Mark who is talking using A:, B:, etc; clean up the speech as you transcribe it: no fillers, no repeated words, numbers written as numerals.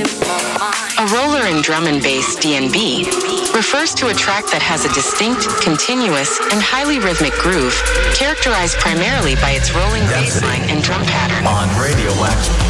A: A roller in drum and bass D&B refers to a track that has a distinct, continuous, and highly rhythmic groove, characterized primarily by its rolling bass line and drum pattern.
B: On Radioactive.